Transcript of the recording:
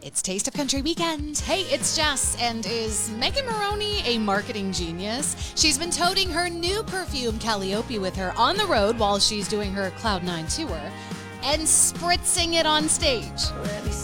It's Taste of Country Weekend. Hey, it's Jess, and is Megan Moroney a marketing genius? She's been toting her new perfume, Calliope, with her on the road while she's doing her Cloud9 tour and spritzing it on stage.